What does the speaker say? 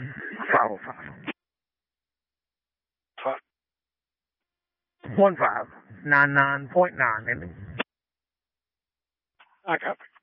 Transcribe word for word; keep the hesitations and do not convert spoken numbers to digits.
five oh five. Five. One five. Nine nine point nine. I copy.